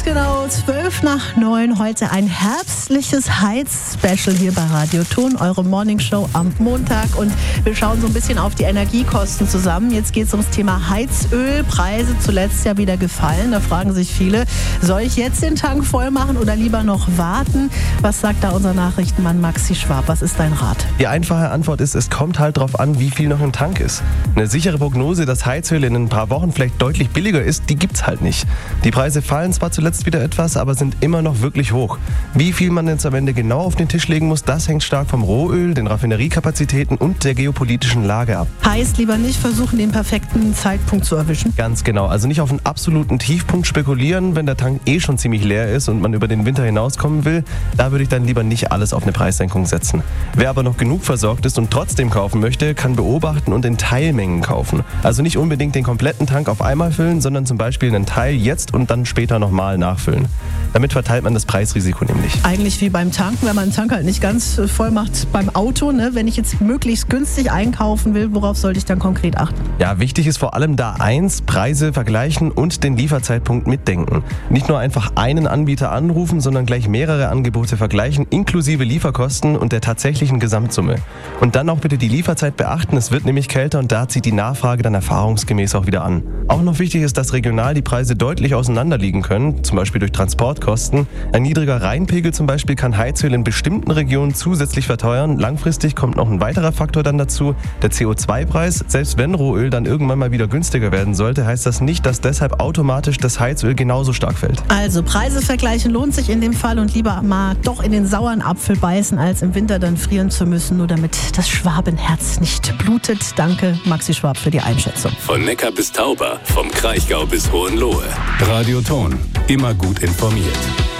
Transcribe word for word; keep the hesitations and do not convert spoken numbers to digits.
Genau, zwölf nach neun, heute ein herbstliches Heiz-Special hier bei Radio Ton, eure Morningshow am Montag, und wir schauen so ein bisschen auf die Energiekosten zusammen. Jetzt geht es ums Thema Heizöl, Preise zuletzt ja wieder gefallen, da fragen sich viele, soll ich jetzt den Tank voll machen oder lieber noch warten? Was sagt da unser Nachrichtenmann Maxi Schwab, was ist dein Rat? Die einfache Antwort ist, es kommt halt drauf an, wie viel noch im Tank ist. Eine sichere Prognose, dass Heizöl in ein paar Wochen vielleicht deutlich billiger ist, die gibt's halt nicht. Die Preise fallen zwar zuletzt wieder etwas, aber sind immer noch wirklich hoch. Wie viel man jetzt am Ende genau auf den Tisch legen muss, das hängt stark vom Rohöl, den Raffineriekapazitäten und der geopolitischen Lage ab. Heißt, lieber nicht versuchen, den perfekten Zeitpunkt zu erwischen? Ganz genau. Also nicht auf einen absoluten Tiefpunkt spekulieren, wenn der Tank eh schon ziemlich leer ist und man über den Winter hinauskommen will. Da würde ich dann lieber nicht alles auf eine Preissenkung setzen. Wer aber noch genug versorgt ist und trotzdem kaufen möchte, kann beobachten und in Teilmengen kaufen. Also nicht unbedingt den kompletten Tank auf einmal füllen, sondern zum Beispiel einen Teil jetzt und dann später nochmal nachfüllen. Damit verteilt man das Preisrisiko nämlich. Eigentlich wie beim Tanken, wenn man den Tank halt nicht ganz voll macht beim Auto. Ne? Wenn ich jetzt möglichst günstig einkaufen will, worauf sollte ich dann konkret achten? Ja, wichtig ist vor allem da eins, Preise vergleichen und den Lieferzeitpunkt mitdenken. Nicht nur einfach einen Anbieter anrufen, sondern gleich mehrere Angebote vergleichen, inklusive Lieferkosten und der tatsächlichen Gesamtsumme. Und dann auch bitte die Lieferzeit beachten, es wird nämlich kälter und da zieht die Nachfrage dann erfahrungsgemäß auch wieder an. Auch noch wichtig ist, dass regional die Preise deutlich auseinander liegen können, zum Beispiel durch Transportkosten. Ein niedriger Rheinpegel zum Beispiel kann Heizöl in bestimmten Regionen zusätzlich verteuern. Langfristig kommt noch ein weiterer Faktor dann dazu, der C O zwei Preis. Selbst wenn Rohöl dann irgendwann mal wieder günstiger werden sollte, heißt das nicht, dass deshalb automatisch das Heizöl genauso stark fällt. Also Preise vergleichen lohnt sich in dem Fall und lieber mal doch in den sauren Apfel beißen, als im Winter dann frieren zu müssen, nur damit das Schwabenherz nicht blutet. Danke, Maxi Schwab, für die Einschätzung. Von Neckar bis Tauber, vom Kraichgau bis Hohenlohe. Radio Ton, immer gut informiert.